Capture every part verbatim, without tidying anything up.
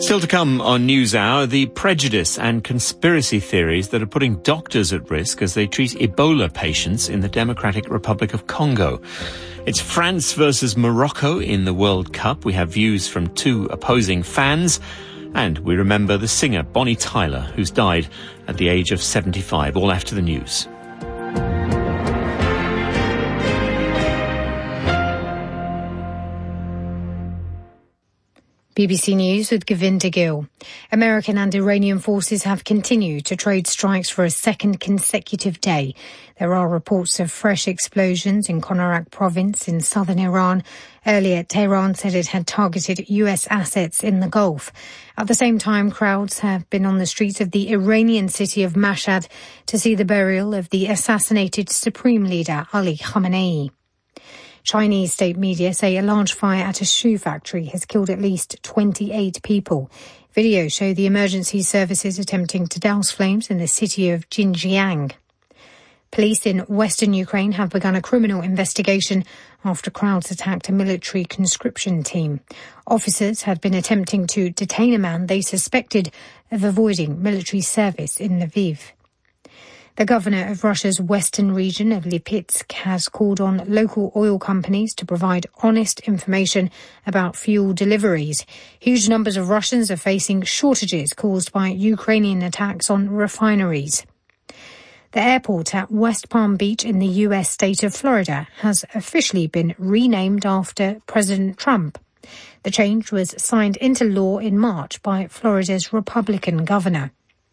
Still to come on NewsHour, the prejudice and conspiracy theories that are putting doctors at risk as they treat Ebola patients in the Democratic Republic of Congo. It's France versus Morocco in the World Cup. We have views from two opposing fans. And we remember the singer Bonnie Tyler, who's died at the age of seventy-five. All after the news. B B C News with Govinda Gill. American and Iranian forces have continued to trade strikes for a second consecutive day. There are reports of fresh explosions in Konarak province in southern Iran. Earlier, Tehran said it had targeted U S assets in the Gulf. At the same time, crowds have been on the streets of the Iranian city of Mashhad to see the burial of the assassinated supreme leader Ali Khamenei. Chinese state media say a large fire at a shoe factory has killed at least twenty-eight people. Videos show the emergency services attempting to douse flames in the city of Xinjiang. Police in western Ukraine have begun a criminal investigation after crowds attacked a military conscription team. Officers had been attempting to detain a man they suspected of avoiding military service in Lviv. The governor of Russia's western region of Lipetsk has called on local oil companies to provide honest information about fuel deliveries. Huge numbers of Russians are facing shortages caused by Ukrainian attacks on refineries. The airport at West Palm Beach in the U S state of Florida has officially been renamed after President Trump. The change was signed into law in March by Florida's Republican governor.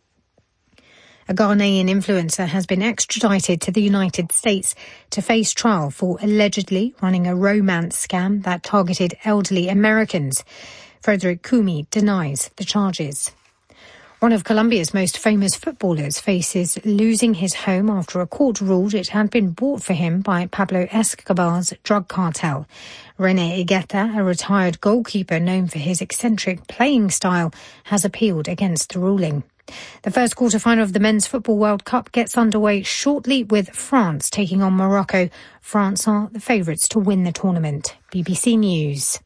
A Ghanaian influencer has been extradited to the United States to face trial for allegedly running a romance scam that targeted elderly Americans. Frederick Kumi denies the charges. One of Colombia's most famous footballers faces losing his home after a court ruled it had been bought for him by Pablo Escobar's drug cartel. René Higuita, a retired goalkeeper known for his eccentric playing style, has appealed against the ruling. The first quarter-final of the Men's Football World Cup gets underway shortly with France taking on Morocco. France are the favourites to win the tournament. B B C News.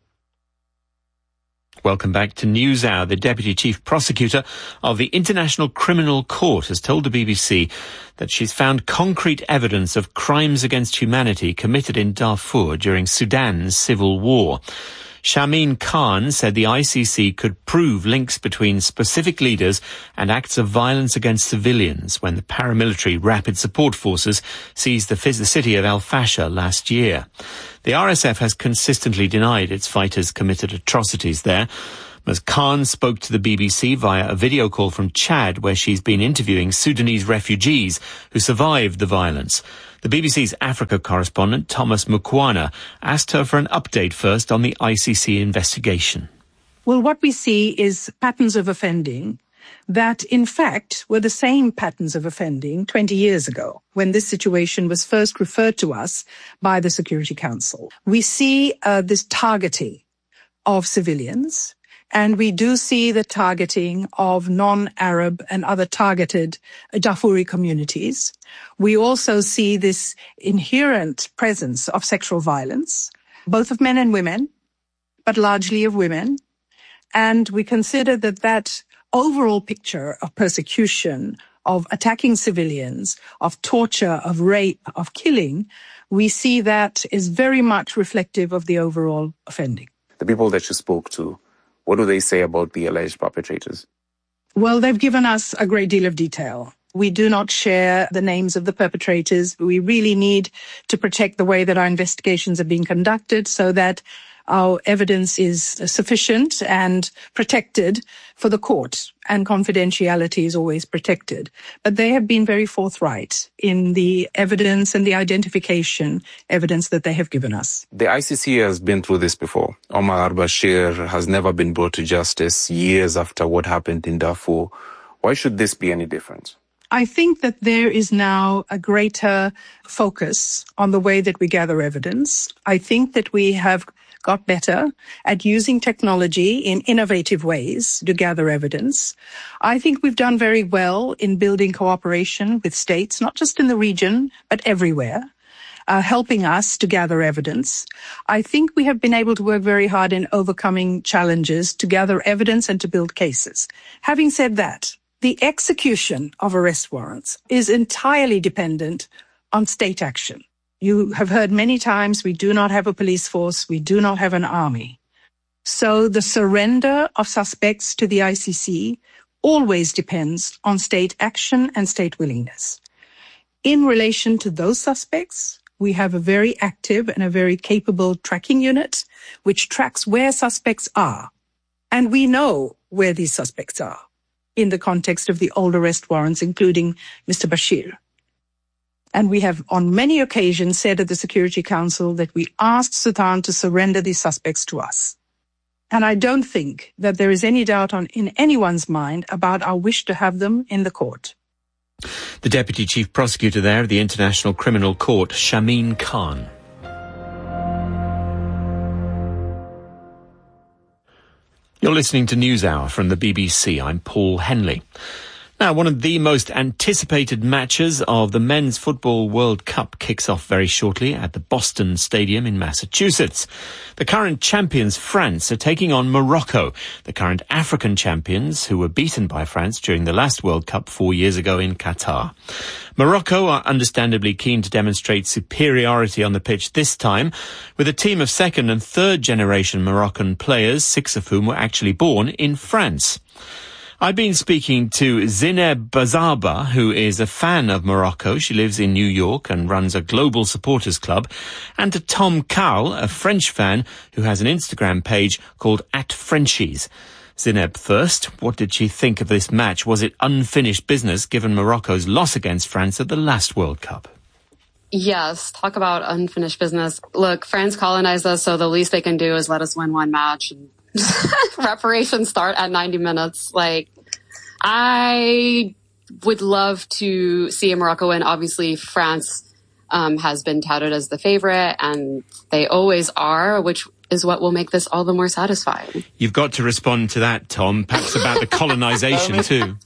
Welcome back to NewsHour. The Deputy Chief Prosecutor of the International Criminal Court has told the B B C that she's found concrete evidence of crimes against humanity committed in Darfur during Sudan's civil war. Shamin Khan said the I C C could prove links between specific leaders and acts of violence against civilians when the paramilitary Rapid Support Forces seized the, the city of Al Fasher last year. The R S F has consistently denied its fighters committed atrocities there. Ms Khan spoke to the B B C via a video call from Chad, where she's been interviewing Sudanese refugees who survived the violence. The B B C's Africa correspondent, Thomas Mukwana, asked her for an update first on the I C C investigation. Well, what we see is patterns of offending that, in fact, were the same patterns of offending twenty years ago, when this situation was first referred to us by the Security Council. We see uh, this targeting of civilians, and we do see the targeting of non-Arab and other targeted Darfuri communities. We also see this inherent presence of sexual violence, both of men and women, but largely of women. And we consider that that overall picture of persecution, of attacking civilians, of torture, of rape, of killing, we see that is very much reflective of the overall offending. The people that you spoke to, what do they say about the alleged perpetrators? Well, they've given us a great deal of detail. We do not share the names of the perpetrators. We really need to protect the way that our investigations are being conducted so that our evidence is sufficient and protected for the court, and confidentiality is always protected. But they have been very forthright in the evidence and the identification evidence that they have given us. The I C C has been through this before. Omar al-Bashir has never been brought to justice years after what happened in Darfur. Why should this be any different? I think that there is now a greater focus on the way that we gather evidence. I think that we have got better at using technology in innovative ways to gather evidence. I think we've done very well in building cooperation with states, not just in the region, but everywhere. uh, helping us to gather evidence. I think we have been able to work very hard in overcoming challenges to gather evidence and to build cases. Having said that, the execution of arrest warrants is entirely dependent on state action. You have heard many times we do not have a police force, we do not have an army. So the surrender of suspects to the I C C always depends on state action and state willingness. In relation to those suspects, we have a very active and a very capable tracking unit which tracks where suspects are. And we know where these suspects are in the context of the old arrest warrants, including Mister Bashir. And we have on many occasions said at the Security Council that we asked Sudan to surrender these suspects to us. And I don't think that there is any doubt on in anyone's mind about our wish to have them in the court. The Deputy Chief Prosecutor there of the International Criminal Court, Shamin Khan. You're listening to NewsHour from the B B C. I'm Paul Henley. Now, one of the most anticipated matches of the Men's Football World Cup kicks off very shortly at the Boston Stadium in Massachusetts. The current champions, France, are taking on Morocco, the current African champions who were beaten by France during the last World Cup four years ago in Qatar. Morocco are understandably keen to demonstrate superiority on the pitch this time, with a team of second and third generation Moroccan players, six of whom were actually born in France. I've been speaking to Zineb Bazaba, who is a fan of Morocco. She lives in New York and runs a global supporters club, and to Tom Cowell, a French fan who has an Instagram page called at Frenchies. Zineb first, what did she think of this match? Was it unfinished business given Morocco's loss against France at the last World Cup? Yes, talk about unfinished business. Look, France colonized us, so the least they can do is let us win one match. And reparations start at ninety minutes. Like, I would love to see a Morocco win. Obviously, France um, has been touted as the favorite, and they always are, which is what will make this all the more satisfying. You've got to respond to that, Tom, perhaps about the colonization too.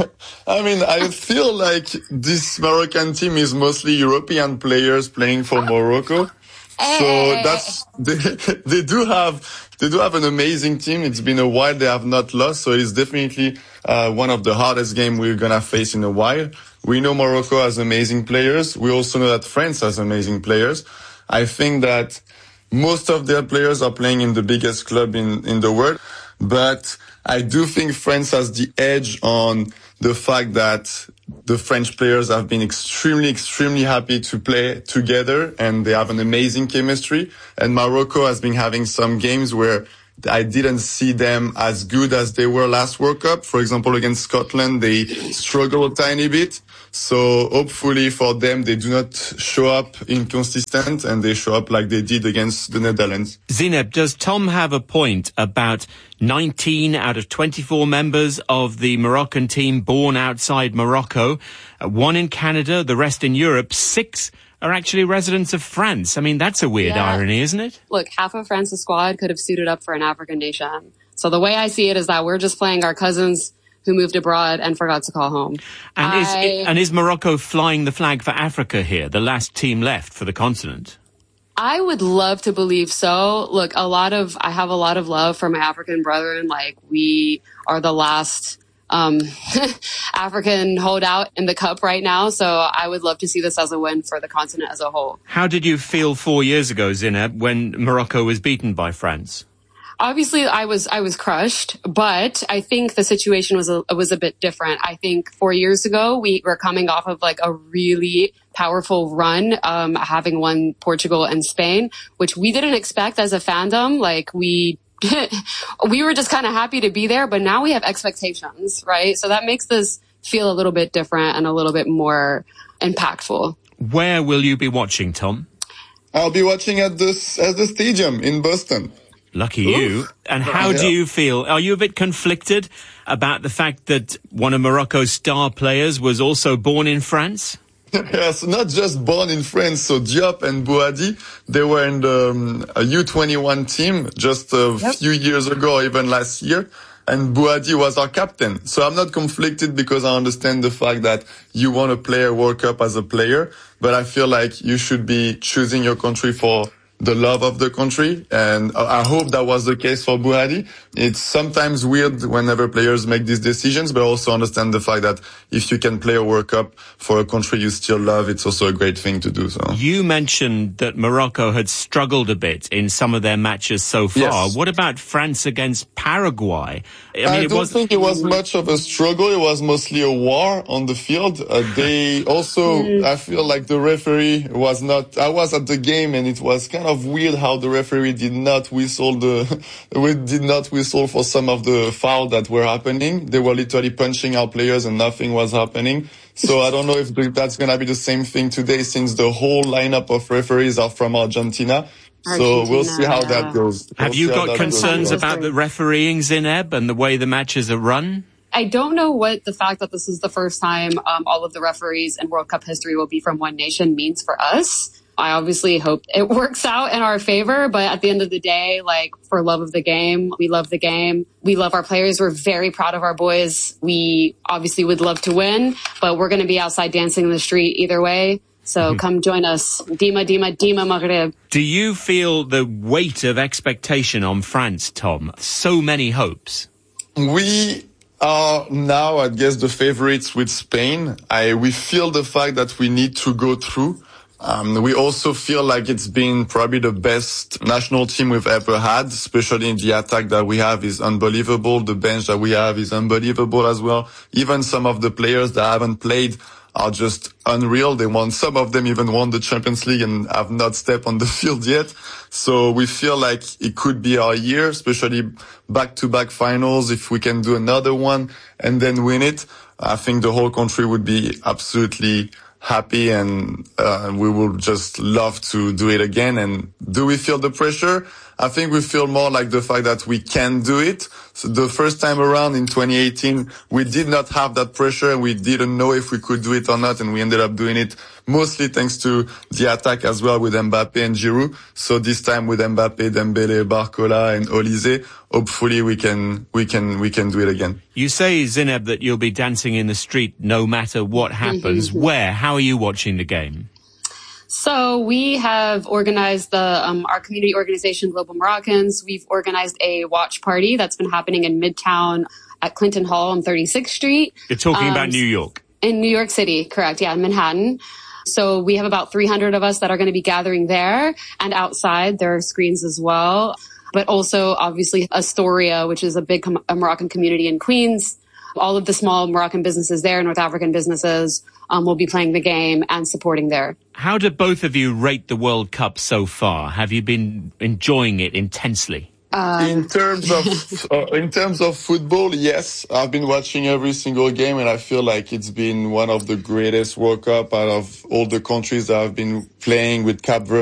I mean, I feel like this Moroccan team is mostly European players playing for Morocco. So that's, they, they do have, they do have an amazing team. It's been a while they have not lost. So it's definitely, uh, one of the hardest games we're going to face in a while. We know Morocco has amazing players. We also know that France has amazing players. I think that most of their players are playing in the biggest club in, in the world. But I do think France has the edge on the fact that the French players have been extremely, extremely happy to play together, and they have an amazing chemistry. And Morocco has been having some games where I didn't see them as good as they were last World Cup. For example, against Scotland, they struggled a tiny bit. So hopefully for them, they do not show up inconsistent and they show up like they did against the Netherlands. Zineb, does Tom have a point about nineteen out of twenty-four members of the Moroccan team born outside Morocco, uh, one in Canada, the rest in Europe, six are actually residents of France? I mean, that's a weird yeah. irony, isn't it? Look, half of France's squad could have suited up for an African nation. So the way I see it is that we're just playing our cousins who moved abroad and forgot to call home. And, I... is, and is Morocco flying the flag for Africa here, the last team left for the continent? I would love to believe so. Look, a lot of, I have a lot of love for my African brethren. Like, we are the last um, African holdout in the cup right now. So I would love to see this as a win for the continent as a whole. How did you feel four years ago, Zineb, when Morocco was beaten by France? Obviously, I was I was crushed, but I think the situation was a, was a bit different. I think four years ago, we were coming off of like a really powerful run, um, having won Portugal and Spain, which we didn't expect as a fandom. Like, we we were just kind of happy to be there, but now we have expectations, right? So that makes this feel a little bit different and a little bit more impactful. Where will you be watching, Tom? I'll be watching at this at the stadium in Boston. Lucky you. Oof. And how yeah. do you feel? Are you a bit conflicted about the fact that one of Morocco's star players was also born in France? Yes, not just born in France. So Diop and Bouhaddi, they were in the um, U twenty-one team just a yep. few years ago, or even last year. and Bouhaddi was our captain. So I'm not conflicted because I understand the fact that you want to play a World Cup as a player, but I feel like you should be choosing your country for the love of the country, and I hope that was the case for Bouhaddi. It's sometimes weird whenever players make these decisions, but I also understand the fact that if you can play a World Cup for a country you still love, it's also a great thing to do. So you mentioned that Morocco had struggled a bit in some of their matches so far. Yes. What about France against Paraguay? I, mean, I it don't was... think it was much of a struggle. It was mostly a war on the field. Uh, they also, I feel like the referee was not, I was at the game and it was kind of weird how the referee did not whistle the, did not whistle for some of the fouls that were happening. They were literally punching our players and nothing was happening. So I don't know if that's going to be the same thing today since the whole lineup of referees are from Argentina. Argentina. So we'll see how that goes. We'll Have you got concerns goes. about the refereeing, Zineb, and the way the matches are run? I don't know what the fact that this is the first time um, all of the referees in World Cup history will be from one nation means for us. I obviously hope it works out in our favor, but at the end of the day, like, for love of the game, we love the game. We love our players. We're very proud of our boys. We obviously would love to win, but we're going to be outside dancing in the street either way. So mm-hmm. come join us. Dima, Dima, Dima Maghreb. Do you feel the weight of expectation on France, Tom? So many hopes. We are now, I guess, the favorites with Spain. I, we feel the fact that we need to go through. Um, we also feel like it's been probably the best national team we've ever had, especially in the attack that we have is unbelievable. The bench that we have is unbelievable as well. Even some of the players that haven't played are just unreal. They won, some of them even won the Champions League and have not stepped on the field yet. So we feel like it could be our year, especially back-to-back finals. If we can do another one and then win it, I think the whole country would be absolutely happy and uh, we will just love to do it again. And do we feel the pressure? I think we feel more like the fact that we can do it. So the first time around in twenty eighteen, we did not have that pressure and we didn't know if we could do it or not. And we ended up doing it mostly thanks to the attack as well with Mbappé and Giroud. So this time with Mbappé, Dembélé, Barcola and Olise, hopefully we can, we can, we can do it again. You say, Zineb, that you'll be dancing in the street no matter what happens. Where? How are you watching the game? So we have organized the um, our community organization, Global Moroccans. We've organized a watch party that's been happening in Midtown at Clinton Hall on thirty-sixth Street. You're talking um, about New York? In New York City, correct. Yeah, in Manhattan. So we have about three hundred of us that are going to be gathering there. And outside, there are screens as well. But also, obviously, Astoria, which is a big com- a Moroccan community in Queens. All of the small Moroccan businesses there, North African businesses, um, will be playing the game and supporting there. How do both of you rate the World Cup so far? Have you been enjoying it intensely? Uh, in terms of uh, in terms of football, yes, I've been watching every single game, and I feel like it's been one of the greatest World Cup out of all the countries that have been playing with Cape Verde.